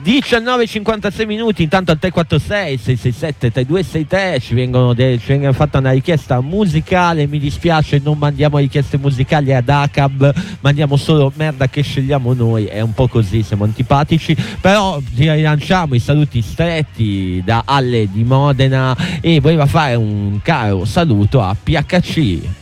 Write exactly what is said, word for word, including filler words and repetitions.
diciannove e cinquantasei minuti, intanto al tre quattro sei sei sei sette tre due sei tre ci vengono, de- ci vengono fatta una richiesta musicale. Mi dispiace, non mandiamo richieste musicali ad A C A B, mandiamo solo merda che scegliamo noi, è un po' così, siamo antipatici. Però ti rilanciamo i saluti stretti da Alle di Modena e voleva fare un caro saluto a P H C.